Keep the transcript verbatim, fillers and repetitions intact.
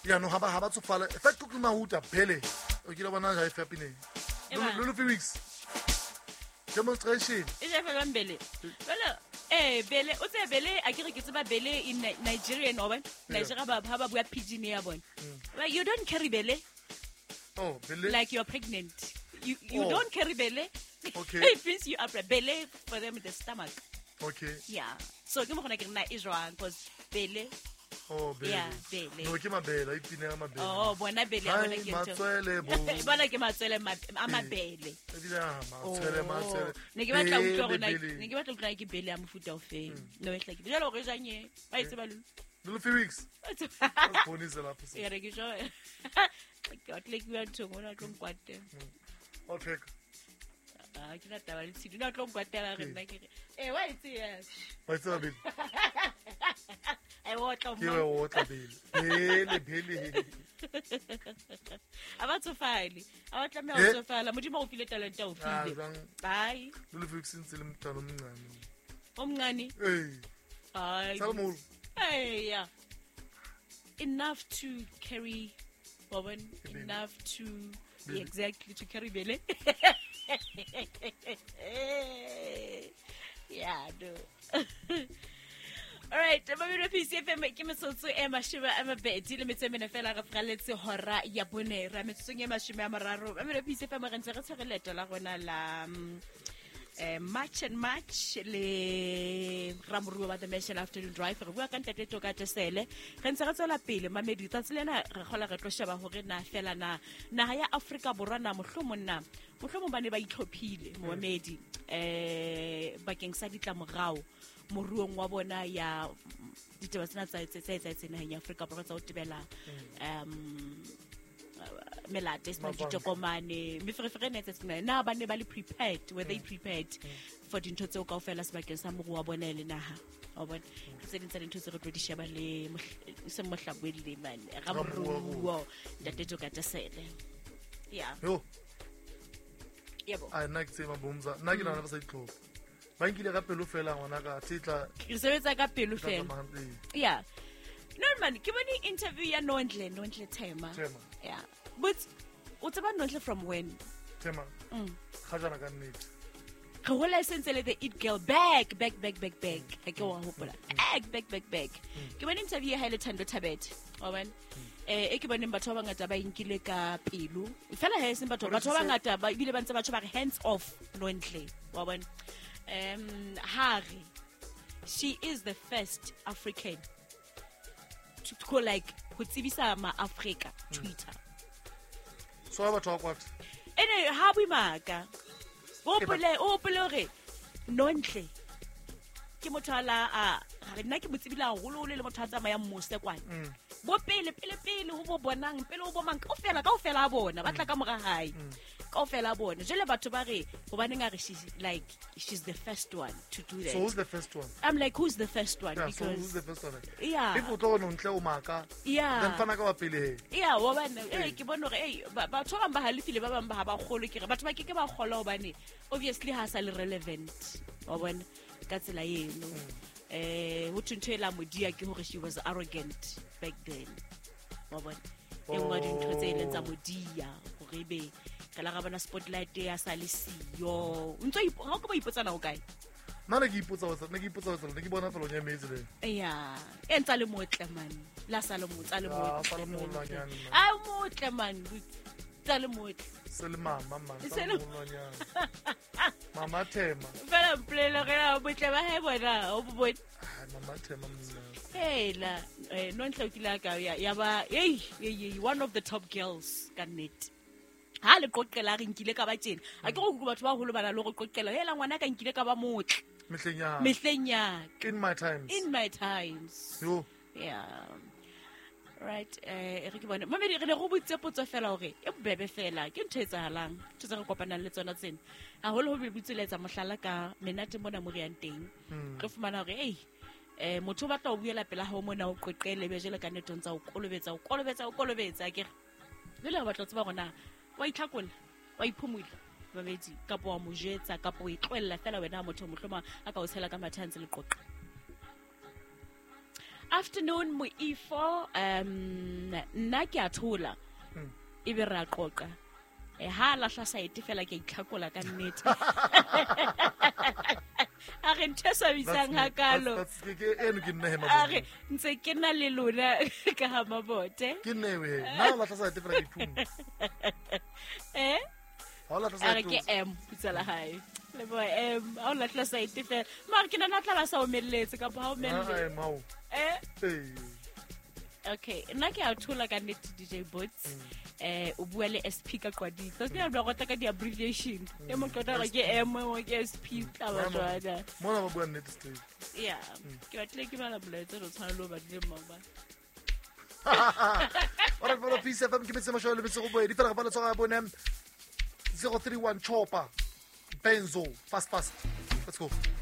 ya no haba haba tsofala fa ke ke mahuta bele o ke le bona ja ife pine lo lo few weeks demonstration e ja fa bele wala eh bele o tse bele a ke re ke tseba bele in Nigeria no ba Nigeria ba ba bua pidgin ya bona like you don't carry bele oh bele like you're pregnant you you oh. don't carry bele okay it means you are bele for them in the stomach okay yeah so ke mo gona ke nna is wrong because bele oh bele yeah bele no ke mabela ipine ga mabela oh bona bele ya bona ke ntho matswele bo bona ke matswele a mabele e dile ha matswele matswele ne ke batla utlwa gona ne ke batla utlwa ke bele ya mofuta o feng no e hlaki jalo go janye ba itse ba lu little few weeks bonisa lapho ya re ke jo ke atle ke ya thongo na tlo nkwate okay ah ke na taba le tshidi na tlo nkwatela re nna ke eh wa itse yes wa itse ba bele ai wotla mo ke we wotla bele bele bele abatsofali abatla me abatsofala modimo o file talent ya o file bye little few weeks since le mntana omncane omncane eh ai salmo hey yeah enough to carry woman enough to yeah, exactly to carry bele yeah do all right mabelo P C F M ke metsotso e mashiba a mabedi le metsemene fela ga fraletse hora ya bone ra metsotso e mashiba a mararo mabelo P C F M re ntse re tshwareleta la gona la eh match and match le ramuru ba the National Afternoon Drive re bua ka ntate to ka tesele re ntse re tsela pele mamedi tsa tselena re gola re tlo sheba hore na fela na naha ya Afrika borwa na mohlomonna mohlomong bane ba itlhophile moemedi eh bakeng sa ditlamorao moruong wa bona ya ditaba tsena tsa tsa tsa tsena ya Afrika borwa tsa o tebela um melate se di tokomane me fere fere netse tsena na ba ne ba le prepared were they prepared for dintho tseo ka ofela sebakeng sa moruo wa bona le naha wa bona ke tse dintse dintho tse re tlo di sheba le se mohlabwele man ga moruo ntate to ka tesele yeah yo yebo a nna ke tsema bomza nna ke nana ba sa itlhopa ba nkile ka pelo fela ngwana ka titla ke sebetsa ka pelo fela yeah no man ke bone interview ya Nondle Nondle Tema Tema yeah but what's about Nondle from when Tema mm khajana ka nnete ke hola sense le the it girl back back back back back ke wa hopola back back back back ke bone interview ya Haile Thando Thabet wa bona eh e ke bone batho ba ngata ba inkile ka pelo fela ha se batho batho ba ngata ba bile ba ntse batho ba re hands off Nondle wa bona um Harry she is the first African to call like go tsibisa ma Africa Twitter so ba talk what ene ha bui maka o pele o pele re Nondle ke motho ala a re nna ke botsibila holo le motho a tsamaya mose kwane bo pele pele pele ho bo bonang pele ho bo mang ka ofela ka ofela a bona ba tla ka mora hae ka ofela a bona jele batho ba re go baneng a re she's like she's the first one to do that so who's the first one I'm like who's the first one yeah, because so who's the first one yeah if o tlo no ntle o maka yeah then fana ka ba pele he yeah wa bana eh ke bona re eh batho ba ba halefile ba bang ba ba golo ke re batho ba ke ke ba gola obane obviously ha sa le relevant wa bona ka tsela yeno eh ho thuntela modia ke hore she was arrogant back then wa bona e ngwa dintho tse ileng tsa modia hore be ka la ga bona spotlight ya sa le siyo ntse ga go ba ipotsana o kae nna ke ipotsa what's nna ke ipotsa what's nna ke bona fela nya metse le yeah e ntsa le motle man la sa le motsa le ah fa le molanyana ah motle man tsa le motle se le mama man sa le molanyana mama Tema fela mplela re la botle ba he bona o bo mama Tema mna hela eh Nondle kila ka ya ba hey hey one of the top girls ka net ha le qoqela re nkile ka ba tjena a ke go go batho ba holo bana le go qoqela hela ngwana ka nkile ka ba motle mehlenya mehlenya in my times in my times yo yeah right eh re ke bona mama di re le go botse potso fela hore e bobebe fela ke ntho etsahalang tse re kopanang le tsona tsena ha holo ho bebutseletsa mohlala ka menate mona mo re yang teng re fumana hore hey eh motho ba tla o buela pela ha o mona o qoqele be jele ka netong tsa o kolobetsa o kolobetsa o kolobetsa ke le le batla tseba gona wa itlhakola wa iphumula babedi kapo wa mojetsa kapo o itlwella fela wena motho mohloma a ka o tshela ka mathantse le qoqa afternoon Moifo um nna ke a thola ebe ra qoqa e ha la hla site fela ke itlhakola ka nnete a re ntse bisang hakalo eno ke nne hema a re ntse ke na le lona ka ha mabote ke nne we na la hla site fela ke phuma eh ha la hla a re site ke em putsela hae le boy em a la hla site fela mara ke na na tla ba sa omelletse ka ba o ai melle mau eh eh okay nna ke a thola ka net D J Bots eh o bua le S P ka qwadi so ke ba gota ka di abbreviation e mo tlotla re ke M mo ke S P ka ba jwana mona ba bua net straight yeah ke batle ke bala boletse re tshwana lo ba di mo ba ora ba Peace F M ke metse mo shole metse go boe di fela ga ba le tsoga bone zero three one Chopper Benzo fast fast let's go